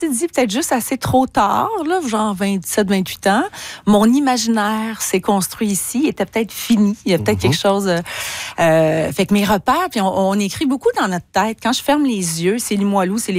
dit peut-être juste assez trop tard, là, genre 27, 28 ans. Mon imaginaire s'est construit ici, il était peut-être fini. Il y a peut-être quelque chose... fait que mes repères, puis on écrit beaucoup dans notre tête. Quand je ferme les yeux, c'est Limoilou, c'est les